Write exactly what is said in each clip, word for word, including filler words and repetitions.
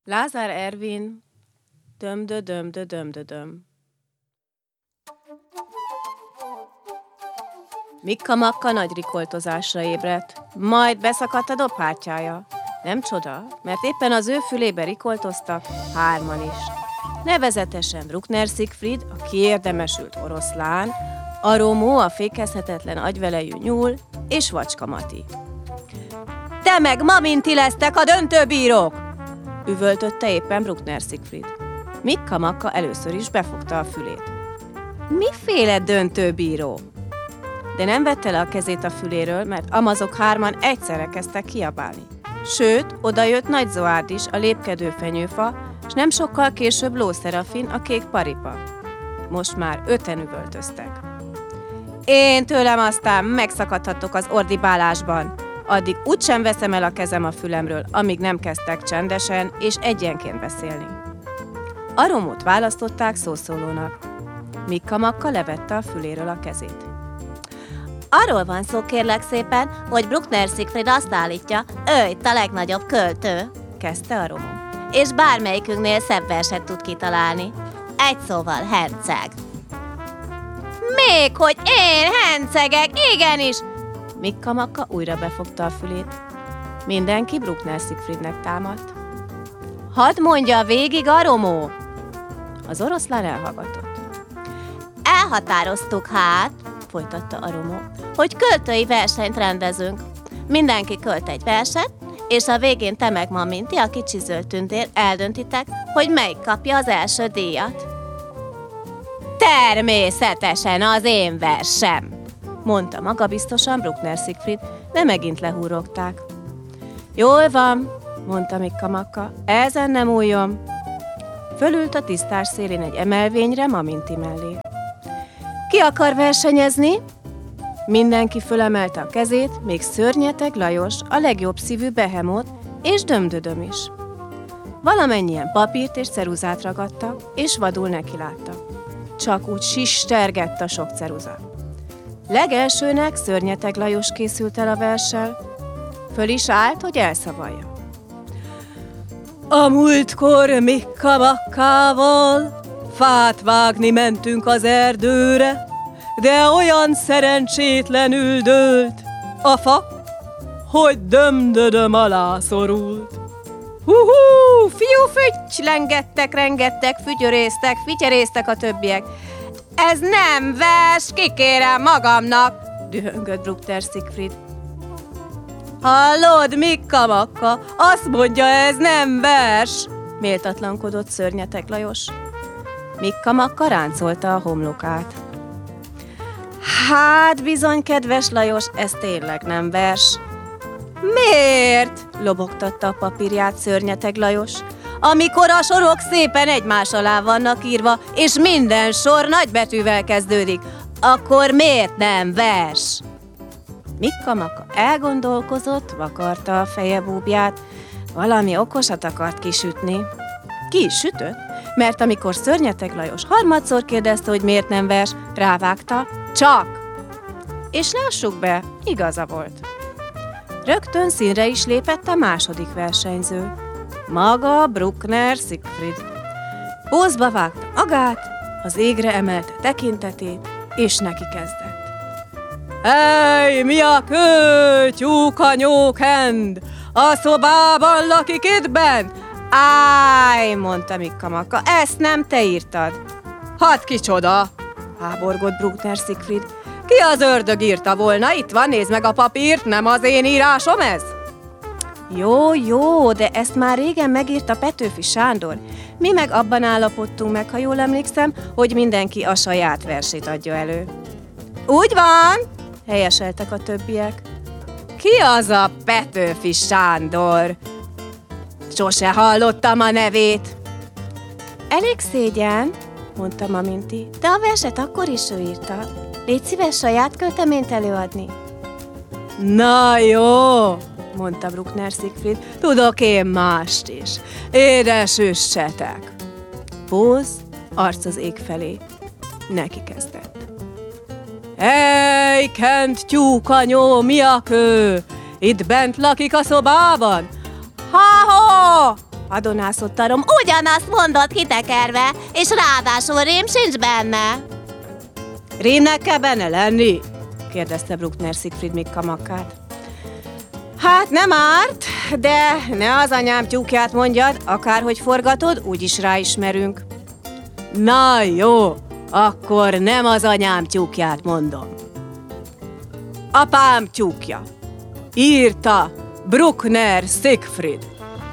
Lázár Ervin, döm-dö-döm-dö-döm-dö-döm. Mikka-Makka nagy rikoltozásra ébredt, majd beszakadt a dobhártyája. Nem csoda, mert éppen az ő fülébe rikoltoztak hárman is. Nevezetesen Bruckner Siegfried, a kiérdemesült oroszlán, Aromó, a fékezhetetlen agyvelejű nyúl, és Vacska Mati. Te meg Maminti lesztek a döntőbírók! Üvöltötte éppen Bruckner Siegfried. Mikka-Makka először is befogta a fülét. Miféle döntőbíró? De nem vette le a kezét a füléről, mert amazok hárman egyszerre kezdtek kiabálni. Sőt, odajött Nagy Zoárd is, a lépkedő fenyőfa, s nem sokkal később Ló Szerafin, a kék paripa. Most már öten üvöltöztek. Én tőlem aztán megszakadhatok az ordibálásban. Addig úgysem veszem el a kezem a fülemről, amíg nem kezdtek csendesen és egyenként beszélni. Aromót választották szószólónak. Mikka-Makka levette a füléről a kezét. Arról van szó, kérlek szépen, hogy Bruckner Siegfried azt állítja, ő itt a legnagyobb költő, kezdte Aromó. És bármelyikünknél szebb verset tud kitalálni. Egy szóval herceg. Még hogy én hercegek, igenis! Mikka-Makka újra befogta a fülét. Mindenki Bruckner Siegfriednek támadt. Hadd mondja végig, Aromó! Az oroszlán elhallgatott. Elhatároztuk hát, folytatta Aromó, hogy költői versenyt rendezünk. Mindenki költ egy verset, és a végén te meg Maminti, a kicsi zöld tündér, eldöntitek, hogy melyik kapja az első díjat. Természetesen az én versem, mondta magabiztosan Bruckner Siegfried, de megint lehúrogták. Jól van, mondta Mikka-Makka, ezen nem újjon. Fölült a tisztás szélén egy emelvényre Maminti mellé. Ki akar versenyezni? Mindenki fölemelte a kezét, még Szörnyeteg Lajos, a legjobb szívű behemót, és Döm-dö-döm is. Valamennyien papírt és ceruzát ragadtak, és vadul nekiláttak. Csak úgy sistergett a sok ceruza. Legelsőnek Szörnyeteg Lajos készült el a verssel. Föl is állt, hogy elszavalja. A múltkor Mikka-Makkával fát vágni mentünk az erdőre, de olyan szerencsétlenül dőlt a fa, hogy Döm-dö-döm alá szorult. Hú-hú, fiú-füty, lengettek, rengettek, fütyöréztek, fityeréztek a többiek. Ez nem vers, kikérem magamnak, dühöngött Bruckner Siegfried. Hallod, Mikka-Makka, azt mondja, ez nem vers, méltatlankodott Szörnyeteg Lajos. Mikka-Makka ráncolta a homlokát. Hát bizony, kedves Lajos, ez tényleg nem vers. Miért? Lobogtatta a papírját Szörnyeteg Lajos. Amikor a sorok szépen egymás alá vannak írva, és minden sor nagybetűvel kezdődik, akkor miért nem vers? Mikka-Makka elgondolkozott, vakarta a feje búbját, valami okosat akart kisütni. Ki is sütött, mert amikor Szörnyeteg Lajos harmadszor kérdezte, hogy miért nem vers, rávágta, csak. És lássuk be, igaza volt. Rögtön színre is lépett a második versenyző. Maga Bruckner Siegfried. Pózba vágta magát, az égre emelte tekintetét, és neki kezdett. Ej, mi a kő, tyúka nyókend? A szobában lakik itt bent? Áj, mondta Mikka-Makka, ezt nem te írtad. Hát kicsoda? Háborgott Bruckner Siegfried. Ki az ördög írta volna? Itt van, nézd meg a papírt, nem az én írásom ez? Jó, jó, de ezt már régen megírta Petőfi Sándor. Mi meg abban állapodtunk meg, ha jól emlékszem, hogy mindenki a saját versét adja elő. Úgy van, helyeseltek a többiek. Ki az a Petőfi Sándor? Sose hallottam a nevét. Elég szégyen, mondta Maminti, de a verset akkor is ő írta. Légy szíves saját költeményt előadni. Na jó, mondta Bruckner Siegfried, tudok én mást is. Édes üssetek. Póz, arc az ég felé. Neki kezdett. Ej, kent tyúkanyó, mi a kő? Itt bent lakik a szobában? Ha-ho! hadonászott a Rom. Ugyanazt mondott kitekerve, és ráadásul rém sincs benne. Rémnek kell benne lenni? kérdezte Bruckner Siegfried Mikka Makkát. Hát nem árt, de ne az anyám tyúkját mondjad, akárhogy forgatod, úgyis ráismerünk. Na jó, akkor nem az anyám tyúkját mondom. Apám tyúkja. Írta Bruckner Siegfried.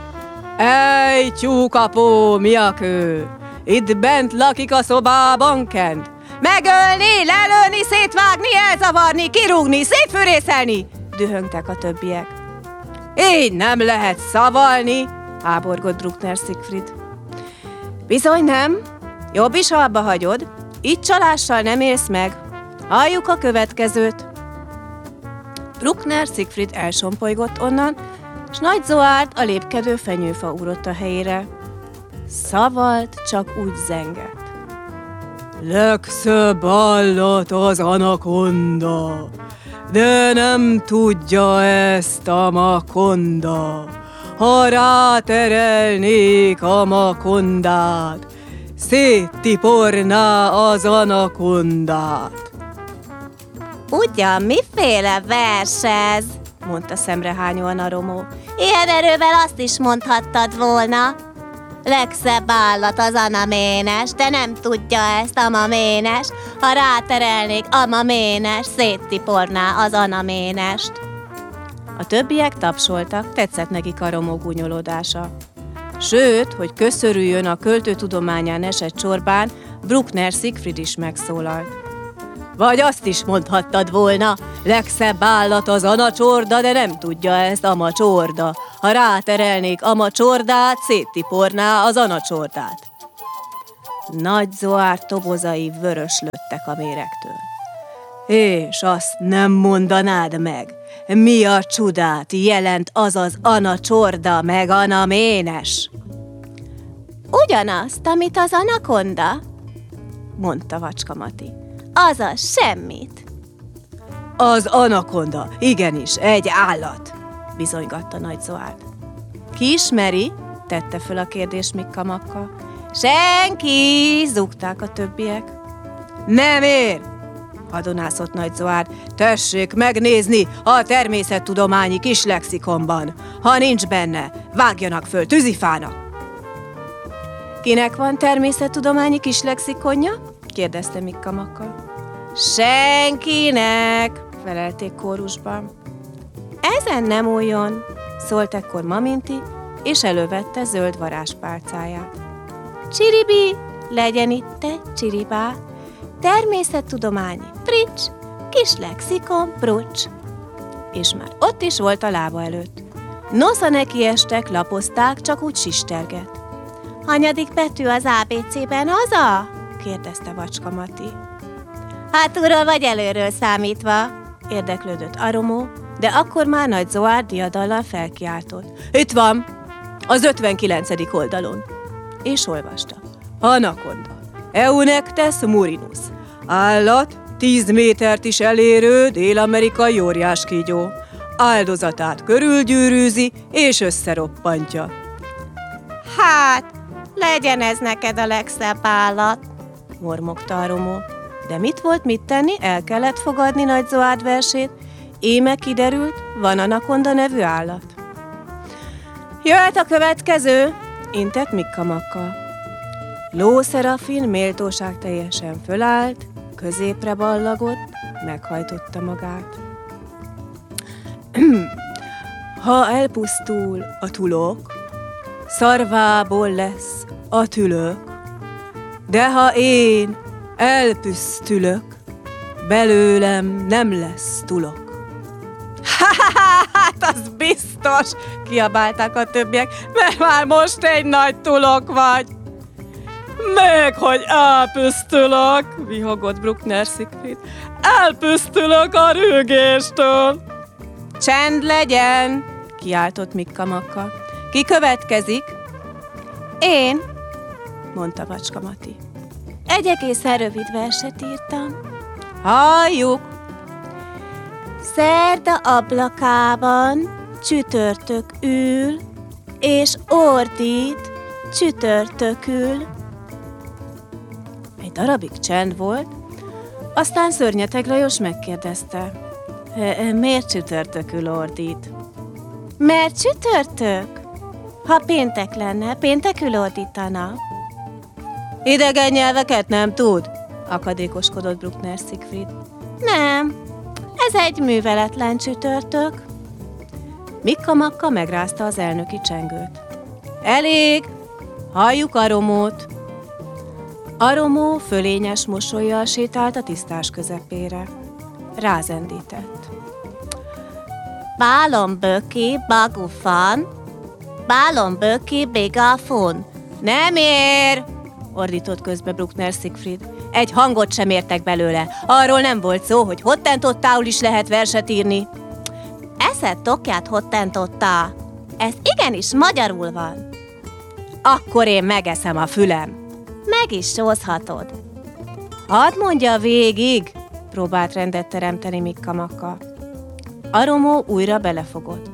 Ej, tyúkapó, mi a kő? Itt bent lakik a szobában kent. Megölni, lelőni, szétvágni, elzavarni, kirúgni, szétfűrészelni, dühöngtek a többiek. Így nem lehet szavalni, háborgott Bruckner Siegfried. Bizony nem, jobb is, ha abba hagyod, így csalással nem élsz meg. Halljuk a következőt. Bruckner Siegfried elsompolygott onnan, s Nagy Zoárd a lépkedő fenyőfa ugrott a helyére. Szavalt csak úgy zengett. Legszebb állat az anakonda, de nem tudja ezt a makonda. Ha ráterelnék a makondát, széttiporná az anakondát. Ugyan miféle vers ez? Mondta szemrehányóan a Romó. Ilyen erővel azt is mondhattad volna. Legszebb állat az anaménes, de nem tudja ezt amaménes. Ha ráterelnék amaménes, széttiporná az anaménest. A többiek tapsoltak, tetszett nekik a Romó gúnyolódása. Sőt, hogy köszörüljön a költőtudományán esett csorbán, Bruckner Siegfried is megszólalt. Vagy azt is mondhattad volna, legszebb állat az anacsorda, de nem tudja ezt amacsorda. Ha ráterelnék amacsordát, széttiporná az anacsordát. Nagy Zoárd tobozai vöröslöttek a méregtől. És azt nem mondanád meg, mi a csodát jelent az az anacsorda meg anaménes? Ugyanazt, amit az anakonda, mondta Vacska Mati. Azaz semmit. Az anakonda, igenis, egy állat, bizonygatta Nagy Zoárd. Ki ismeri? Tette föl a kérdést Mikka Makka. Senki, zúgták a többiek. Nem ér, hadonászott Nagy Zoárd. Tessék megnézni a természettudományi kis lexikonban. Ha nincs benne, vágjanak föl tűzifának. Kinek van természettudományi kis lexikonja? kérdezte Mikka Makka. Senkinek, felelték kórusban. Ezen nem újjon, szólt ekkor Maminti, és elővette zöld varázspálcáját. Csiribi, legyen itt egy csiribá, természettudományi frics, kis lexikon brucs. És már ott is volt a lába előtt. Nosza nekiestek, lapozták, csak úgy sisterget. Hanyadik betű az á bé cében az a? kérdezte Vacska Mati. Hátulról vagy előről számítva, érdeklődött Aromó, de akkor már Nagy Zoárd diadallal felkiáltott. Itt van, az ötvenkilencedik oldalon. És olvasta. Anakonda, Eunectes murinus. Állat, tíz métert is elérő dél-amerikai óriáskígyó. Áldozatát körülgyűrűzi és összeroppantja. Hát, legyen ez neked a legszebb állat, mormogta Aromó. De mit volt mit tenni, el kellett fogadni Nagy Zoárd versét, íme kiderült, van anakonda nevű állat. Jöhet a következő, intett Mikka Makka. Ló Szerafin méltóság teljesen fölállt, középre ballagott, meghajtotta magát. Ha elpusztul a tulok, szarvából lesz a tülök, de ha én elpusztulok, belőlem nem lesz tulok. Hát az biztos, kiabálták a többiek, mert már most egy nagy tulok vagy. Meg, hogy elpusztulok, vihogott Bruckner Siegfried. Elpusztulok a rügéstől. Csend legyen, kiáltott Mikka Makka. Ki következik? Én, mondta Vacska Mati. egy egészen rövid verset írtam. Halljuk! Szerda ablakában csütörtök ül, és ordít csütörtökül. Egy darabig csend volt, aztán Szörnyeteg Lajos megkérdezte. Miért csütörtökül ordít? Mert csütörtök? Ha péntek lenne, péntekül ordítana. Idegen nyelveket nem tud? Akadékoskodott Bruckner Siegfried. Nem, ez egy műveletlen csütörtök. Mikka-Makka megrázta az elnöki csengőt. Elég! Halljuk Aromót! Aromó fölényes mosollyal sétált a tisztás közepére. Rázendített. Bálomböki bagufan, bálomböki bigafun. Nem ér! Ordított közbe Bruckner Siegfried. Egy hangot sem értek belőle. Arról nem volt szó, hogy hottentottául is lehet verset írni. Eszed tokját hottentottá. Ez igenis magyarul van. Akkor én megeszem a fülem. Meg is sózhatod. Hadd mondja végig, próbált rendet teremteni Mikka-Makka. Aromó újra belefogott.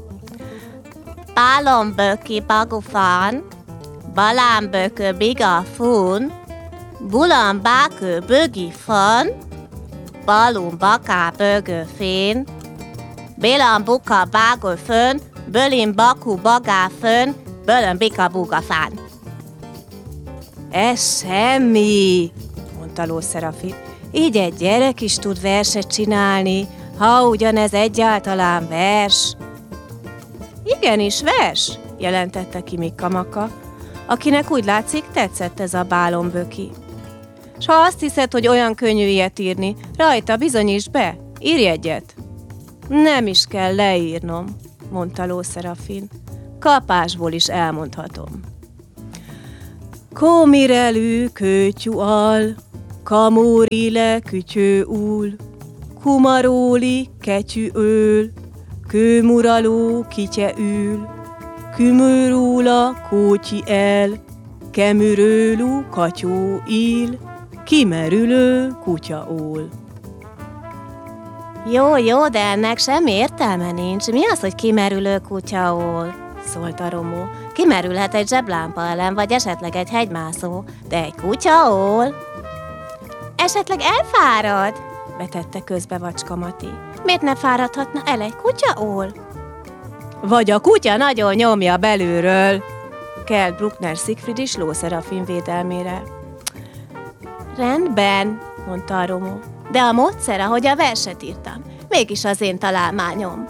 Bálomböki bagufan, balámbökö bigafun, bulambákö bögifan, balumbaká bögöfén, bélambuka bágöfön, bölimbaku bagáfön, bölömbika bugafán. Ez semmi, mondta Ló Szerafin. Így egy gyerek is tud verset csinálni, ha ugyanez egyáltalán vers. Igenis vers, jelentette ki Mikka-Makka, akinek úgy látszik tetszett ez a bálomböki. S ha azt hiszed, hogy olyan könnyű ilyet írni, rajta bizonyítsd be, írj egyet. Nem is kell leírnom, mondta Ló Szerafin. Kapásból is elmondhatom. Komirelű kőtyú al, kamórile kütyő úl, kumaróli ketyű öl, kőmuraló kitye ül, kümőrúla kótyi el, kemürőlú katyó íl, kimerülő kutya ól. Jó, jó, de ennek semmi értelme nincs. Mi az, hogy kimerülő kutyaól? Szólt Aromó. Kimerülhet egy zseblámpa ellen, vagy esetleg egy hegymászó, de egy kutyaól? Esetleg elfárad? Vetette közbe Vacska Mati. Miért ne fáradhatna el egy kutyaól? Vagy a kutya nagyon nyomja belülről, kelt Bruckner Siegfried is Ló Szerafin védelmére. Rendben, mondta Aromó, de a módszer, ahogy a verset írtam, mégis az én találmányom.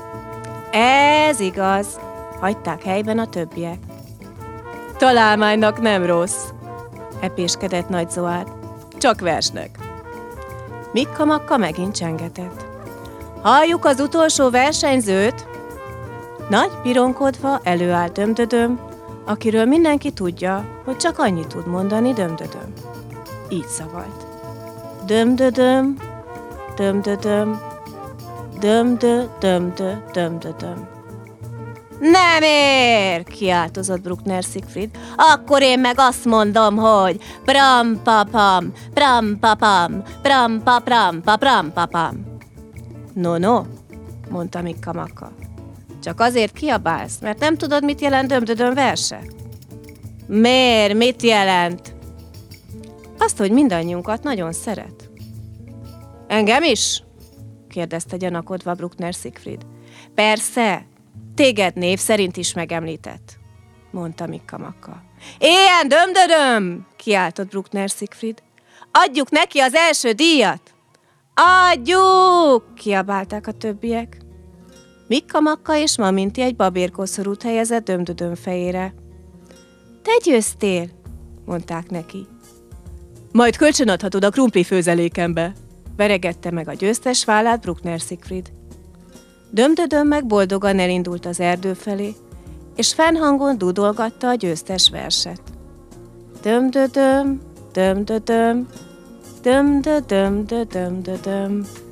Ez igaz, hagyták helyben a többiek. Találmánynak nem rossz, epéskedett Nagy Zoárd, csak versnek. Mikka-Makka megint csengetett. Halljuk az utolsó versenyzőt? Nagy pironkodva előállt Dömdödöm, akiről mindenki tudja, hogy csak annyit tud mondani Dömdödöm. Így szavalt. Dömdödöm, dömdödöm, dömdö, dömdö, dömdödöm. Nem ér, kiáltozott Bruckner Siegfried. Akkor én meg azt mondom, hogy pram-papam, pram-papam, pram-papram-pa, pram-papam. No, no, mondta Mikka-Makka. Csak azért kiabálsz, mert nem tudod, mit jelent Dömdödöm verse? Miért? Mit jelent? Azt, hogy mindannyiunkat nagyon szeret. Engem is? kérdezte gyanakodva Bruckner Siegfried. Persze, téged név szerint is megemlített, mondta Mikka-Makka. Éjjel Dömdödöm! Kiáltott Bruckner Siegfried. Adjuk neki az első díjat! Adjuk! Kiabálták a többiek. Mikka-Makka és Maminti egy babérkoszorút helyezett Dömdödöm fejére. Te győztél, mondták neki. Majd kölcsönadhatod a krumpli főzelékembe, veregette meg a győztes vállát Bruckner Siegfried. Dömdödöm meg boldogan elindult az erdő felé, és fennhangon dúdolgatta a győztes verset. Dömdödöm, dömdödöm, dömdödöm, dömdödöm.